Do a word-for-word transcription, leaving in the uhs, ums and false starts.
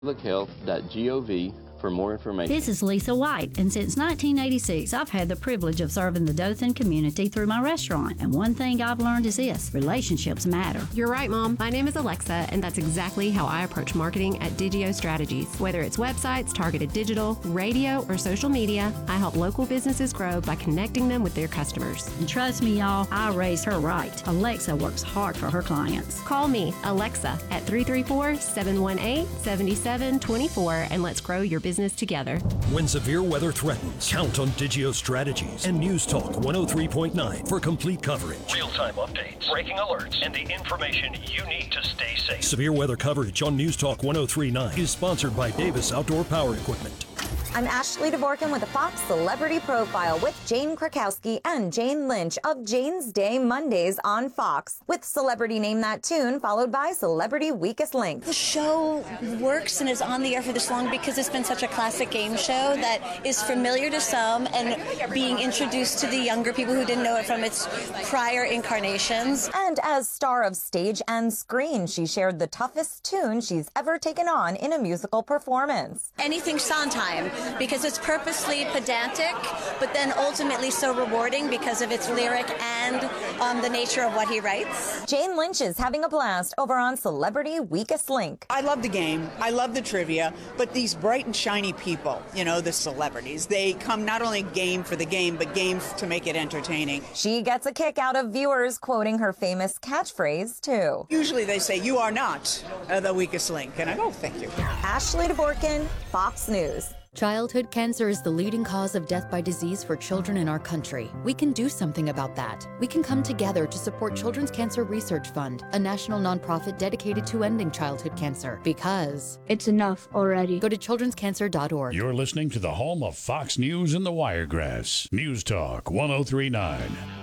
public health dot gov for more information. This is Lisa White, and since nineteen eighty-six, I've had the privilege of serving the Dothan community through my restaurant. And one thing I've learned is this: relationships matter. You're right, Mom. My name is Alexa, and that's exactly how I approach marketing at Digio Strategies. Whether it's websites, targeted digital, radio, or social media, I help local businesses grow by connecting them with their customers. And trust me, y'all, I raised her right. Alexa works hard for her clients. Call me, Alexa, at three three four, seven one eight, seven seven two four, and let's grow your business together. When severe weather threatens, count on Digio Strategies and News Talk one oh three point nine for complete coverage. Real-time updates, breaking alerts, and the information you need to stay safe. Severe weather coverage on News Talk one oh three point nine is sponsored by Davis Outdoor Power Equipment. I'm Ashley Dvorkin with a Fox Celebrity Profile with Jane Krakowski and Jane Lynch of Jane's Day Mondays on Fox, with Celebrity Name That Tune, followed by Celebrity Weakest Link. The show works and is on the air for this long because it's been such a classic game show that is familiar to some and being introduced to the younger people who didn't know it from its prior incarnations. And as star of stage and screen, she shared the toughest tune she's ever taken on in a musical performance. Anything Sondheim, because it's purposely pedantic, but then ultimately so rewarding because of its lyric and um, the nature of what he writes. Jane Lynch is having a blast over on Celebrity Weakest Link. I love the game. I love the trivia, but these bright and shiny people, you know, the celebrities, they come not only game for the game, but game to make it entertaining. She gets a kick out of viewers quoting her famous catchphrase, too. Usually they say, "You are not uh, the weakest link," and I go, "Thank you." Ashley Dvorkin, Fox News. Childhood cancer is the leading cause of death by disease for children in our country. We can do something about that. We can come together to support Children's Cancer Research Fund, a national nonprofit dedicated to ending childhood cancer. Because it's enough already. Go to children's cancer dot org. You're listening to the home of Fox News and the Wiregrass. News Talk one oh three point nine.